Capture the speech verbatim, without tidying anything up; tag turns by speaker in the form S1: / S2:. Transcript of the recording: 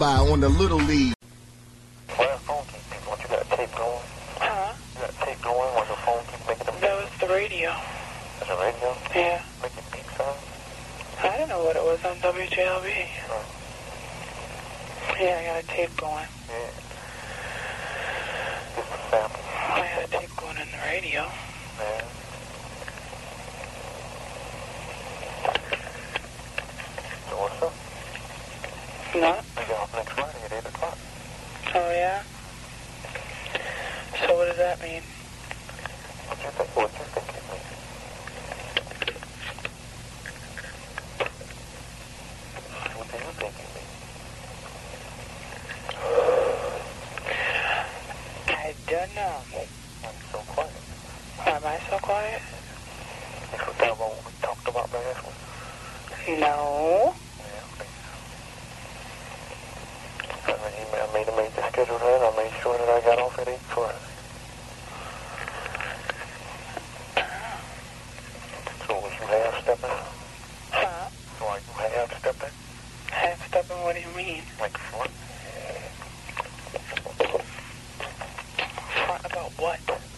S1: by on the Little League.
S2: Why the phone keep beeping? What, you got a tape going?
S3: Huh?
S2: You got a tape going when the phone keeps making them beep?
S3: That was the radio.
S2: That's a radio?
S3: Yeah.
S2: Making beep sounds?
S3: I don't know what it was on W J L B.
S2: Oh.
S3: Yeah, I got a tape going.
S2: Yeah. Just a sample.
S3: I had a tape going in the radio.
S2: Yeah. So what's up?
S3: No?
S2: We get off next Friday at eight o'clock.
S3: Oh, yeah? So what does that mean?
S2: What you think? What you think it means? What do you think it means?
S3: I don't know.
S2: I'm so quiet.
S3: Why am I so quiet?
S2: You forgot about what we talked about last week?
S3: No.
S2: Yeah, okay. I made, I made, I made the schedule then. I made sure that I got off at eight Friday. So was you half-stepping?
S3: Huh?
S2: So are you half-stepping?
S3: Half-stepping, what do you mean?
S2: Like front?
S3: Front about what?